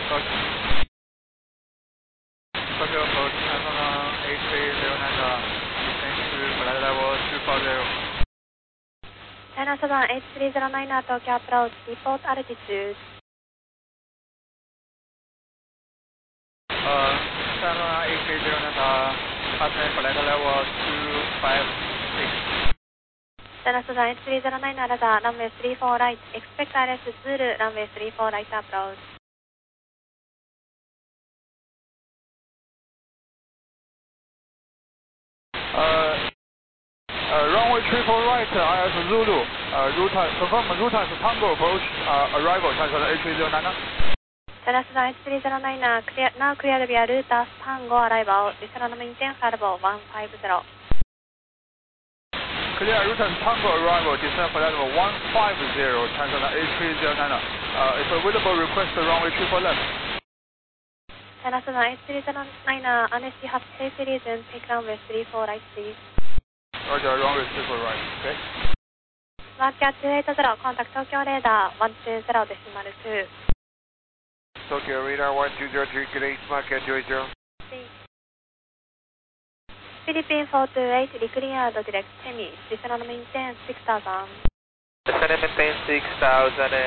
Tokyo approach, Hanson 8309, descend to flight level 240. China 78309 Tokyo approach, report altitude. China 8309, ascend flight level 256. China 78309 radar, runway 34 right, expect ILS Zulu, runway 34 right approach. Runway 34 right, ILS Zulu, route time, confirm route time Tango approach, arrival, China 78309. China 78309, clear, now cleared via route Tango arrival, descend maintain flight level 150. Clear route Tango arrival, descend flight level 150, China 78309. If available, request the runway 34 left. China 78309, NSC has safe region, take runway 34 right please. Roger, runway 34 right, okay. Market 280, contact Tokyo radar 120.2. Tokyo radar 1203, good day, Market 280. Philippine 428, declared direct semi, descend maintain 6000. Descend maintain 6000.